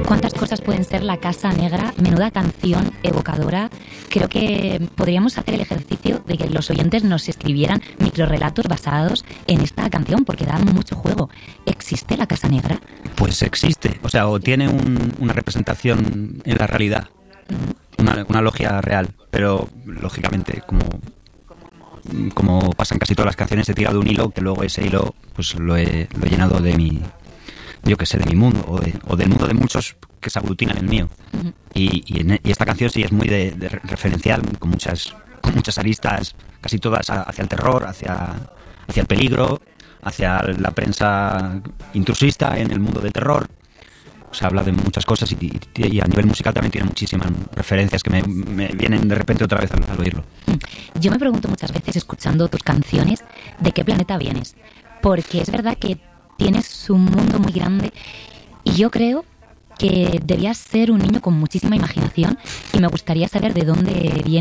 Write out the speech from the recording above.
¿Cuántas cosas pueden ser La Casa Negra? Menuda canción evocadora. Creo que podríamos hacer el ejercicio de que los oyentes nos escribieran microrelatos basados en esta canción, porque da mucho juego. ¿Existe La Casa Negra? Pues existe, o sea, o tiene una representación en la realidad, una logia real, pero lógicamente como pasan casi todas las canciones, he tirado un hilo que luego ese hilo pues lo he llenado de mi, yo que sé, de mi mundo o del mundo de muchos que se aglutinan en el mío. Y esta canción sí es muy de referencial, con muchas aristas, casi todas hacia el terror, hacia el peligro, hacia la prensa intrusista en el mundo del terror. Se habla de muchas cosas y a nivel musical también tiene muchísimas referencias que me vienen de repente otra vez al oírlo. Yo me pregunto muchas veces, escuchando tus canciones, ¿de qué planeta vienes? Porque es verdad que tienes un mundo muy grande y yo creo que debías ser un niño con muchísima imaginación y me gustaría saber de dónde viene